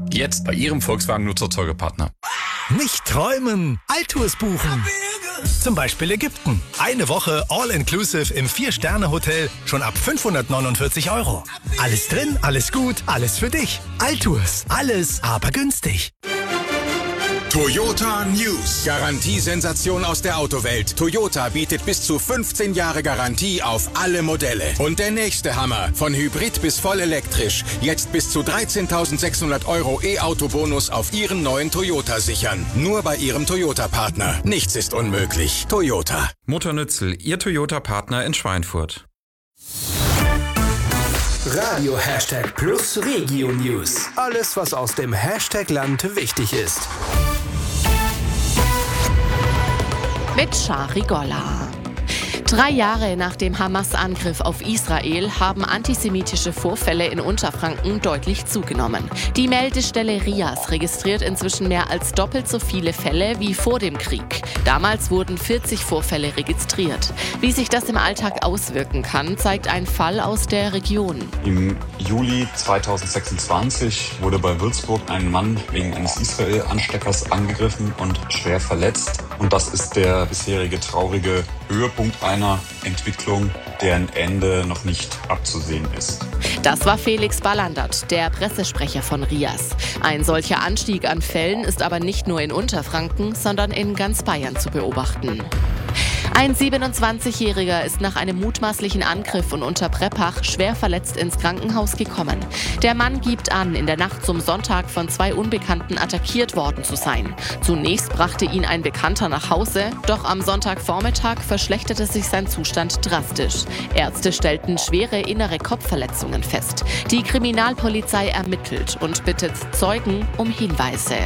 Jetzt bei Ihrem Volkswagen-Nutzer-Partner. Nicht träumen, Altours buchen. Zum Beispiel Ägypten. Eine Woche All-Inclusive im 4-Sterne-Hotel schon ab 549 €. Alles drin, alles gut, alles für dich. Altours. Alles, aber günstig. Toyota News. Garantiesensation aus der Autowelt. Toyota bietet bis zu 15 Jahre Garantie auf alle Modelle. Und der nächste Hammer. Von Hybrid bis voll elektrisch. Jetzt bis zu 13.600 € E-Auto-Bonus auf Ihren neuen Toyota sichern. Nur bei Ihrem Toyota-Partner. Nichts ist unmöglich. Toyota. Motor Nützel, Ihr Toyota-Partner in Schweinfurt. Radio #Plus Regio News. Alles, was aus dem Hashtag-Land wichtig ist. Mit Shari Golla. 3 Jahre nach dem Hamas-Angriff auf Israel haben antisemitische Vorfälle in Unterfranken deutlich zugenommen. Die Meldestelle RIAS registriert inzwischen mehr als doppelt so viele Fälle wie vor dem Krieg. Damals wurden 40 Vorfälle registriert. Wie sich das im Alltag auswirken kann, zeigt ein Fall aus der Region. Im Juli 2026 wurde bei Würzburg ein Mann wegen eines Israel-Ansteckers angegriffen und schwer verletzt. Und das ist der bisherige traurige Höhepunkt einer Entwicklung, deren Ende noch nicht abzusehen ist. Das war Felix Ballandert, der Pressesprecher von RIAS. Ein solcher Anstieg an Fällen ist aber nicht nur in Unterfranken, sondern in ganz Bayern zu beobachten. Ein 27-Jähriger ist nach einem mutmaßlichen Angriff und unter Preppach schwer verletzt ins Krankenhaus gekommen. Der Mann gibt an, in der Nacht zum Sonntag von 2 Unbekannten attackiert worden zu sein. Zunächst brachte ihn ein Bekannter nach Hause, doch am Sonntagvormittag verschlechterte sich sein Zustand drastisch. Ärzte stellten schwere innere Kopfverletzungen fest. Die Kriminalpolizei ermittelt und bittet Zeugen um Hinweise.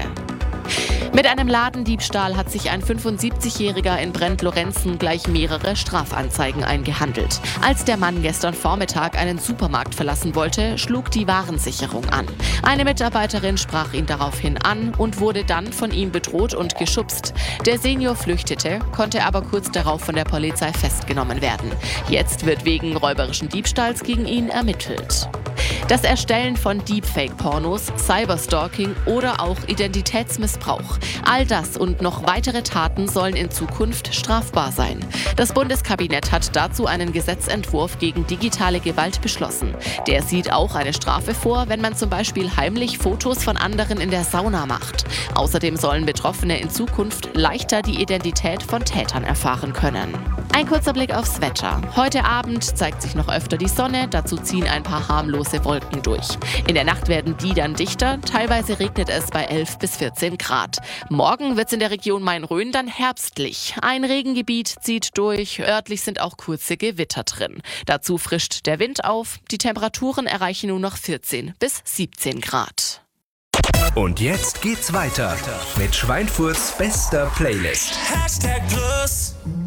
Mit einem Ladendiebstahl hat sich ein 75-Jähriger in Brent-Lorenzen gleich mehrere Strafanzeigen eingehandelt. Als der Mann gestern Vormittag einen Supermarkt verlassen wollte, schlug die Warensicherung an. Eine Mitarbeiterin sprach ihn daraufhin an und wurde dann von ihm bedroht und geschubst. Der Senior flüchtete, konnte aber kurz darauf von der Polizei festgenommen werden. Jetzt wird wegen räuberischen Diebstahls gegen ihn ermittelt. Das Erstellen von Deepfake-Pornos, Cyberstalking oder auch Identitätsmissbrauch. All das und noch weitere Taten sollen in Zukunft strafbar sein. Das Bundeskabinett hat dazu einen Gesetzentwurf gegen digitale Gewalt beschlossen. Der sieht auch eine Strafe vor, wenn man zum Beispiel heimlich Fotos von anderen in der Sauna macht. Außerdem sollen Betroffene in Zukunft leichter die Identität von Tätern erfahren können. Ein kurzer Blick aufs Wetter. Heute Abend zeigt sich noch öfter die Sonne, dazu ziehen ein paar harmlose Wolken durch. In der Nacht werden die dann dichter, teilweise regnet es bei 11 bis 14 Grad. Morgen wird es in der Region Main-Rhön dann herbstlich. Ein Regengebiet zieht durch, örtlich sind auch kurze Gewitter drin. Dazu frischt der Wind auf, die Temperaturen erreichen nur noch 14 bis 17 Grad. Und jetzt geht's weiter mit Schweinfurts bester Playlist. #Plus